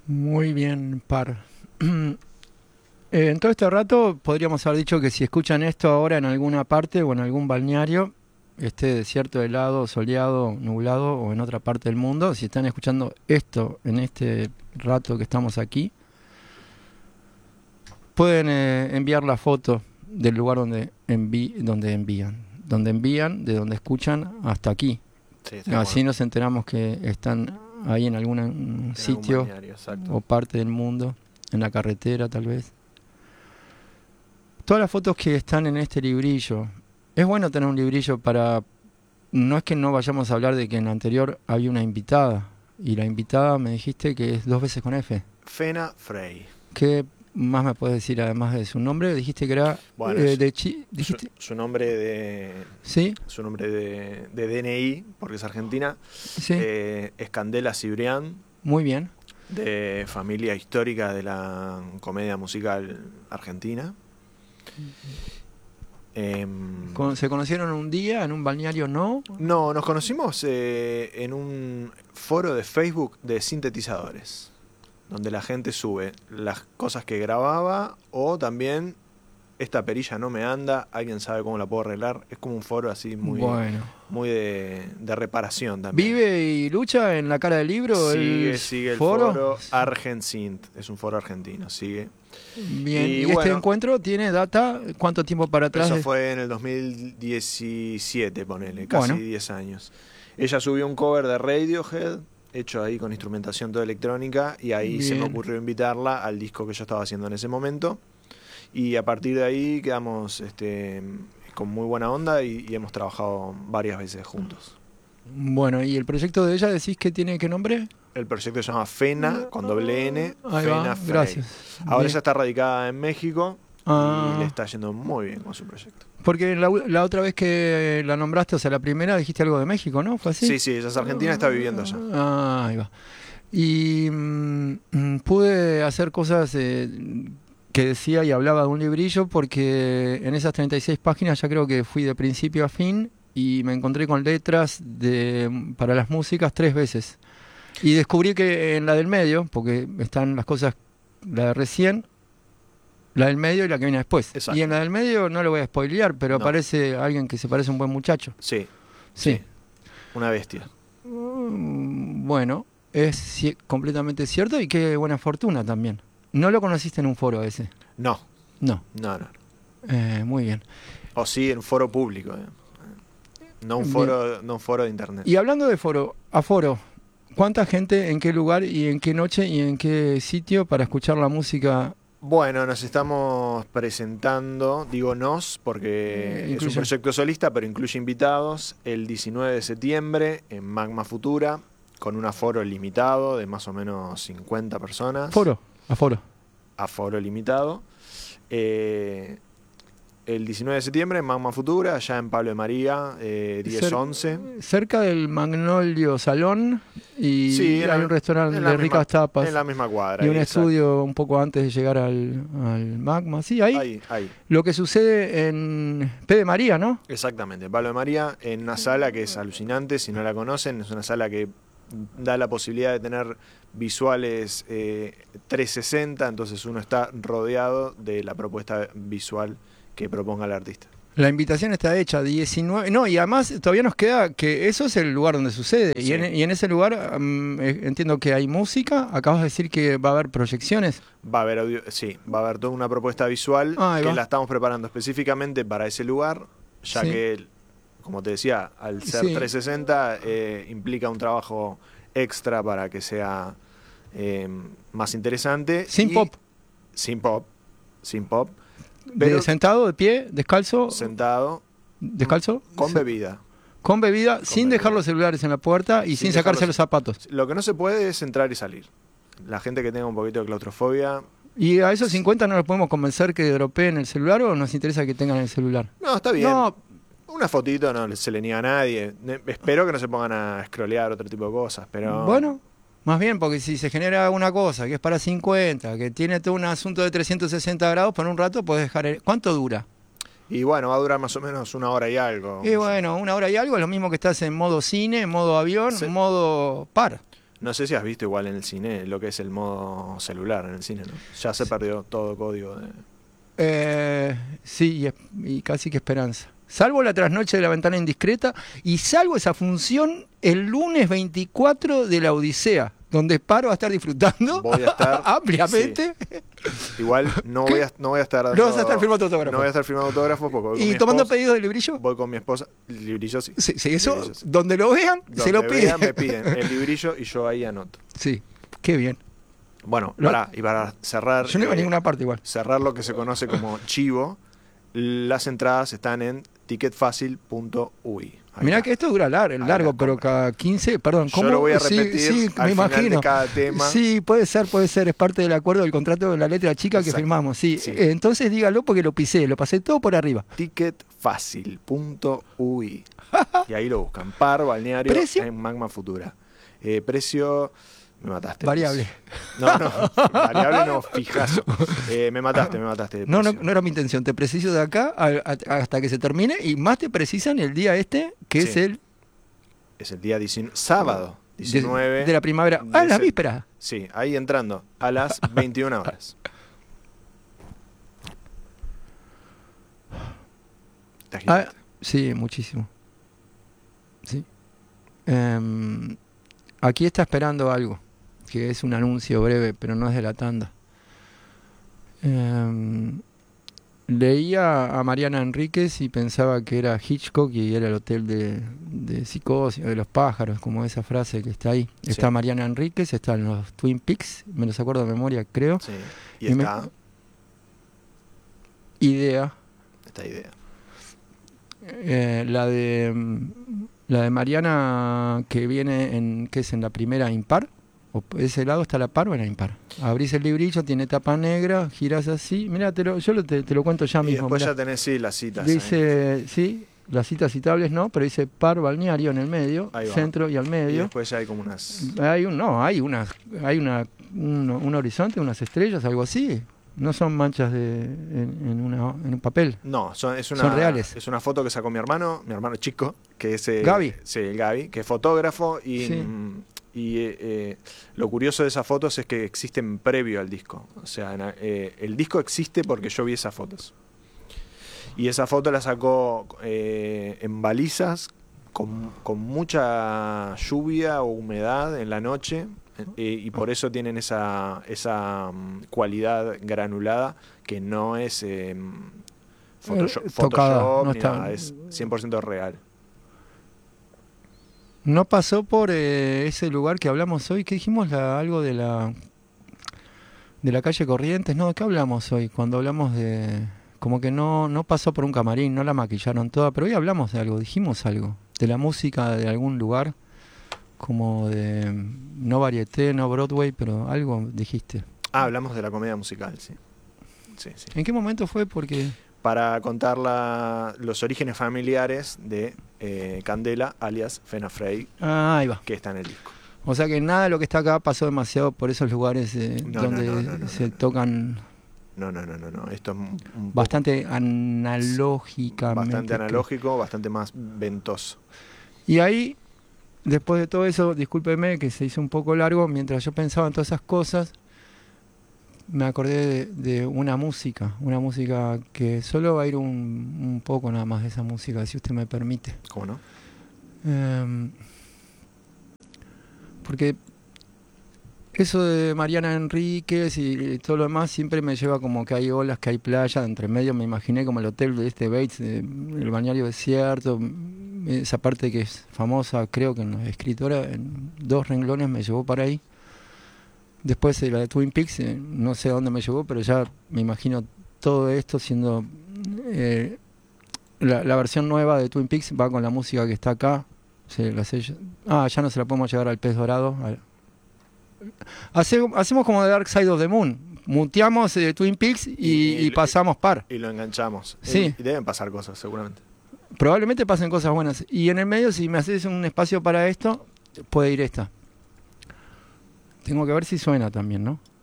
Muy bien, par. En todo este rato podríamos haber dicho que si escuchan esto ahora en alguna parte o en algún balneario, esté desierto, helado, soleado, nublado o en otra parte del mundo, si están escuchando esto en este rato que estamos aquí, pueden enviar la foto del lugar donde envían, de donde escuchan hasta aquí. Sí, está Así bueno. nos enteramos que están ahí en algún En algún sitio balneario, exacto. o parte del mundo, en la carretera tal vez. Todas las fotos que están en este librillo, es bueno tener un librillo para... No es que no vayamos a hablar de que en la anterior había una invitada, y la invitada me dijiste que es 2 veces con F. Fena Frey. ¿Qué más me puedes decir además de su nombre? Dijiste que era Bueno, dijiste, su nombre de ¿sí? su nombre de DNI, porque es argentina, Sí, es Candela Cibrián, muy bien. de familia histórica de la comedia musical argentina. ¿Se conocieron un día en un balneario, no? No, nos conocimos en un foro de Facebook de sintetizadores, donde la gente sube las cosas que grababa o también esta perilla no me anda, alguien sabe cómo la puedo arreglar. Es como un foro así Bueno. muy de reparación también. ¿Vive y lucha en la cara del libro Sigue el foro? foro Argensint, es un foro argentino, sigue. Bien, Y ¿y este bueno, encuentro tiene data? ¿Cuánto tiempo para atrás? eso fue en el 2017, ponele, casi Bueno. 10 años. Ella subió un cover de Radiohead, hecho ahí con instrumentación toda electrónica, y ahí se me Bien. ocurrió invitarla al disco que yo estaba haciendo en ese momento. Y a partir de ahí quedamos con muy buena onda y hemos trabajado varias veces juntos. Bueno, ¿y el proyecto de ella decís que tiene qué nombre? El proyecto se llama Fena, con doble N, Ahí Fena va, Frey. gracias. Ahora Bien. ella está radicada en México y le está yendo muy bien con su proyecto. Porque la otra vez que la nombraste, o sea, la primera, dijiste algo de México, ¿no? ¿Fue así? Sí, sí, ella es argentina, está viviendo allá. Ahí va. Y pude hacer cosas que decía y hablaba de un librillo porque en esas 36 páginas ya creo que fui de principio a fin y me encontré con letras para las músicas 3 veces. Y descubrí que en la del medio, porque están las cosas, la de recién, la del medio y la que viene después. Exacto. Y en la del medio no lo voy a spoilear, pero No. aparece alguien que se parece a un buen muchacho. Sí, Sí. una bestia. Bueno, es completamente cierto y qué buena fortuna también. ¿No lo conociste en un foro ese? No, No. no. Muy bien. O sí, en foro público. No un foro de internet. Y hablando de foro, ¿cuánta gente, en qué lugar y en qué noche y en qué sitio para escuchar la música? Bueno, nos estamos presentando, digo nos, porque es un Incluye. proyecto solista, pero incluye invitados, el 19 de septiembre en Magma Futura, con un aforo limitado de más o menos 50 personas. Aforo. Aforo limitado. El 19 de septiembre en Magma Futura, allá en Pablo de María, 10-11. Cerca del Magnolio Salón y Sí, hay un restaurante de ricas tapas. En la misma cuadra. Y un ahí, estudio un poco antes de llegar al Magma. Sí, ahí. Ahí. Lo que sucede en P de María, ¿no? Exactamente, Pablo de María, en una sala que es alucinante, si no la conocen, es una sala que da la posibilidad de tener visuales 360, entonces uno está rodeado de la propuesta visual que proponga el artista. La invitación está hecha, 19... No, y además todavía nos queda que eso es el lugar donde sucede. Sí. Y en ese lugar entiendo que hay música. Acabas de decir que va a haber proyecciones. Va a haber audio, sí, va a haber toda una propuesta visual que la estamos preparando específicamente para ese lugar, ya que, como te decía, al ser 360 implica un trabajo extra para que sea más interesante. Sin pop. Sin pop. Pero ¿sentado, de pie, descalzo? Sentado. ¿Descalzo? Con bebida. Con bebida, sin dejar los celulares en la puerta y sin sacarse los zapatos. Lo que no se puede es entrar y salir. La gente que tenga un poquito de claustrofobia. ¿Y a esos 50 no los podemos convencer que dropeen el celular o nos interesa que tengan el celular? No, está bien. No. Una fotito no se le niega a nadie. Espero que no se pongan a scrollear otro tipo de cosas, pero... Bueno, más bien, porque si se genera una cosa que es para 50, que tiene todo un asunto de 360 grados, por un rato puedes dejar... ¿Cuánto dura? Y bueno, va a durar más o menos 1 hora y algo. Y bueno, 1 hora y algo es lo mismo que estás en modo cine, en modo avión, en modo par. No sé si has visto igual en el cine lo que es el modo celular en el cine, ¿no? Ya se perdió todo código de... Sí, y casi que esperanza. Salvo la trasnoche de la ventana indiscreta y salvo esa función el lunes 24 de la Odisea, donde Paro va a estar disfrutando voy a estar, ampliamente. Sí. Igual no voy a estar dando, no vas a estar firmando autógrafos. No voy a estar firmando autógrafos porque voy con ¿Y mi tomando esposa, pedidos de librillo? Voy con mi esposa. Librillo sí. Sí, eso, librillo, sí. Donde lo vean, donde se lo piden. Me piden el librillo y yo ahí anoto. Sí, qué bien. Bueno, para cerrar... Yo no iba a ninguna parte igual. Cerrar lo que se conoce como chivo, las entradas están en ticketfacil.ui. Mirá que esto dura largo, pero cada 15, perdón, ¿cómo? Yo lo voy a repetir sí, al me final imagino. de cada tema. Sí, puede ser, es parte del acuerdo del contrato de la letra chica que firmamos, sí. Entonces dígalo porque lo pasé todo por arriba. Ticketfacil.ui. Y ahí lo buscan. Par balneario ¿Precio? en Magma Futura. Precio... Me mataste. Variable. No, variable no, fijazo. Me mataste. No era mi intención. Te preciso de acá hasta que se termine y más te precisan el día que es el... Es el día sábado 19. De la primavera. La víspera. Sí, ahí entrando a las 21 horas. Sí, muchísimo. Sí. Aquí está esperando algo, que es un anuncio breve, pero no es de la tanda. Leía a Mariana Enríquez y pensaba que era Hitchcock y era el hotel de Psicosis, de los pájaros, como esa frase que está ahí. Sí. Está Mariana Enríquez, están los Twin Peaks, me los acuerdo de memoria, creo. Sí. Y está... Idea. Esta idea. La de Mariana que viene ¿qué es? En la primera impar. ¿O ese lado está la par o en la impar? Abrís el librillo, tiene tapa negra, girás así. Mirá, te lo cuento ya mismo. Y después mirá. Ya tenés, las citas. Dice, sí, las citas citables no, pero dice par balneario en el medio, centro y al medio. Y después ya hay como unas... Hay un horizonte, unas estrellas, algo así. No son manchas en un papel. No, son reales. Es una foto que sacó mi hermano chico, que es... Gaby. Sí, el Gaby, que es fotógrafo y... Sí. Lo curioso de esas fotos es que existen previo al disco. O sea, el disco existe porque yo vi esas fotos. Y esa foto la sacó en balizas con mucha lluvia o humedad en la noche. Y por eso tienen esa cualidad granulada que no es Photoshop no ni nada, es 100% real. No pasó por ese lugar que hablamos hoy, que dijimos algo de la calle Corrientes, ¿no? ¿De qué hablamos hoy? Cuando hablamos de... Como que no pasó por un camarín, no la maquillaron toda, pero hoy hablamos de algo, dijimos algo, de la música de algún lugar, como de... No varieté, no Broadway, pero algo dijiste. Hablamos de la comedia musical, sí. ¿En qué momento fue? Porque... Para contar los orígenes familiares de Candela, alias Fena Frey, ahí va. Que está en el disco. O sea que nada de lo que está acá pasó demasiado por esos lugares donde se tocan... No. Esto es bastante analógicamente. Bastante analógico, bastante más ventoso. Y ahí, después de todo eso, discúlpeme que se hizo un poco largo, mientras yo pensaba en todas esas cosas, me acordé de una música que solo va a ir un poco nada más de esa música, si usted me permite. ¿Cómo no? Porque eso de Mariana Enríquez y todo lo demás siempre me lleva como que hay olas, que hay playa, entre medio me imaginé como el hotel de Bates, el balneario desierto, esa parte que es famosa, creo que en la escritora, en 2 renglones me llevó para ahí. Después la de Twin Peaks, no sé a dónde me llevó, pero ya me imagino todo esto siendo... la versión nueva de Twin Peaks va con la música que está acá. Ya no se la podemos llevar al pez dorado. Hacemos como de Dark Side of the Moon. Muteamos Twin Peaks y pasamos par. Y lo enganchamos. Sí. Y deben pasar cosas, seguramente. Probablemente pasen cosas buenas. Y en el medio, si me haces un espacio para esto, puede ir esta. Tengo que ver si suena también, ¿no?